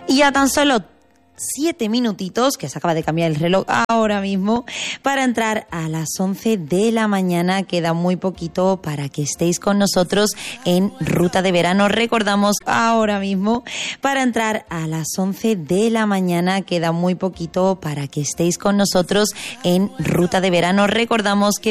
Y a tan solo 7 minutitos, que se acaba de cambiar el reloj ahora mismo, para entrar a las 11 de la mañana. Queda muy poquito para que estéis con nosotros en Ruta de Verano. Recordamos ahora mismo, para entrar a las 11 de la mañana. Queda muy poquito para que estéis con nosotros en Ruta de Verano. Recordamos que